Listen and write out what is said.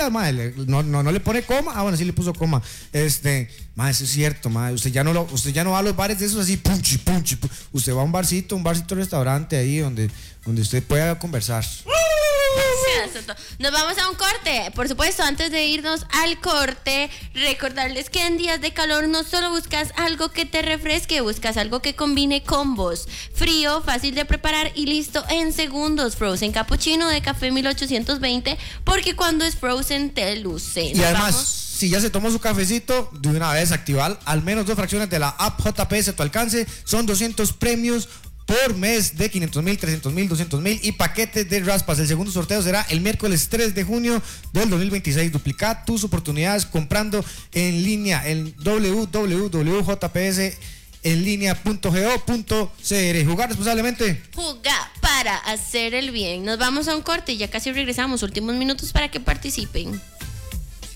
días, madre, no le pone coma. Ah, bueno, sí le puso coma. Madre, eso es cierto, madre. Usted ya no va a los bares de esos así, punchi. Usted va a un barcito, restaurante ahí donde usted pueda conversar. Nos vamos a un corte. Por supuesto, antes de irnos al corte, recordarles que en días de calor no solo buscas algo que te refresque, buscas algo que combine combos. Frío, fácil de preparar y listo en segundos. Frozen Cappuccino de Café 1820, porque cuando es Frozen te luce. Y además, si ya se tomó su cafecito, de una vez activar al menos 2 fracciones de la app JPS a tu alcance. Son 200 premios por mes de 500,000, 300,000, 200,000 y paquetes de raspas. El segundo sorteo será el miércoles 3 de junio del 2026. Duplica tus oportunidades comprando en línea en www.jpsenlinea.go.cr. Jugar responsablemente. Jugar para hacer el bien. Nos vamos a un corte y ya casi regresamos. Últimos minutos para que participen.